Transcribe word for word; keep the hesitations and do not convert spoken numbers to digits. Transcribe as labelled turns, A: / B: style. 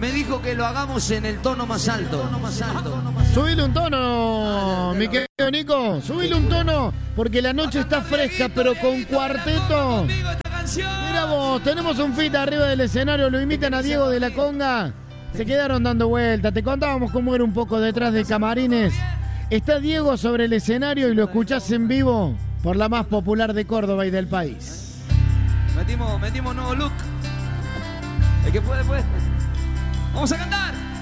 A: me dijo que lo hagamos en el tono más alto.
B: Subile un tono, mi querido Nico. Subile un tono, porque la noche está fresca, pero con cuarteto. Mira vos, tenemos un fit arriba del escenario, lo imitan a Diego de la Conga. Se quedaron dando vueltas. Te contábamos cómo era un poco detrás de camarines. Está Diego sobre el escenario y lo escuchás en vivo por la más popular de Córdoba y del país.
A: Metimos, metimos nuevo look. El que puede, puede. Vamos a cantar.